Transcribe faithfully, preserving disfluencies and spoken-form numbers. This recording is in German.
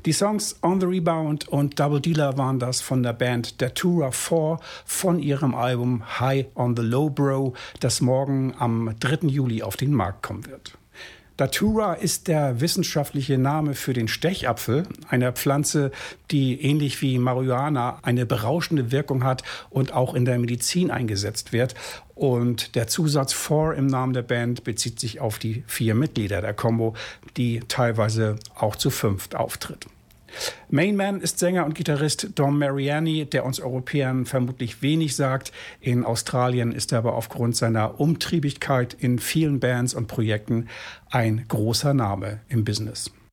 Die Songs On the Rebound und Double Dealer waren das von der Band Datura vier von ihrem Album High on the Low Bro, das morgen am dritten Juli auf den Markt kommen wird. Datura ist der wissenschaftliche Name für den Stechapfel, einer Pflanze, die ähnlich wie Marihuana eine berauschende Wirkung hat und auch in der Medizin eingesetzt wird. Und der Zusatz vier im Namen der Band bezieht sich auf die vier Mitglieder der Combo, die teilweise auch zu fünft auftritt. Mainman ist Sänger und Gitarrist Dom Mariani, der uns Europäern vermutlich wenig sagt. In Australien ist er aber aufgrund seiner Umtriebigkeit in vielen Bands und Projekten ein großer Name im Business.